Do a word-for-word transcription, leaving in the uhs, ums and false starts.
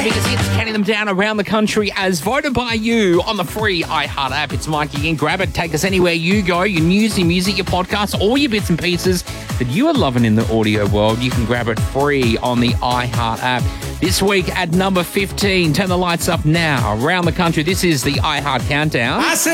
the biggest hits, counting them down around the country as voted by you on the free iHeart app. It's Mike again. Grab it. Take us anywhere you go. Your news, your music, your podcasts, all your bits and pieces that you are loving in the audio world. You can grab it free on the iHeart app. This week at number fifteen, turn the lights up now around the country. This is the iHeart Countdown. I said